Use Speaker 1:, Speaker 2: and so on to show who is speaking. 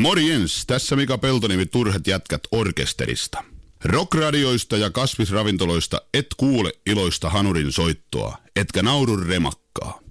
Speaker 1: Morjens, tässä Mika Peltoniemi Turhat jätkät orkesterista. Rockradioista ja kasvisravintoloista et kuule iloista hanurin soittoa, etkä naurun remakkaa.